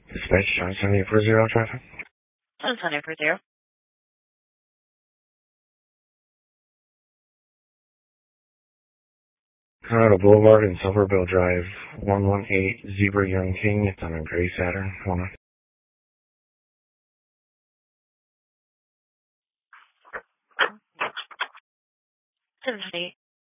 Dispatch, John 7840 traffic. John 7840. Colorado Boulevard and Silverbill Drive, 118 Zebra Young King. It's on a gray Saturn. Hold on. 728.